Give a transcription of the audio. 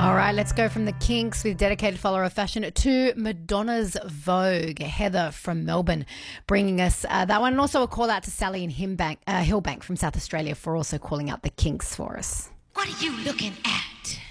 All right, let's go from the Kinks with dedicated follower of fashion to Madonna's Vogue. Heather from Melbourne bringing us that one. And also a call out to Sally in Hillbank from South Australia for also calling out the Kinks for us. What are you looking at?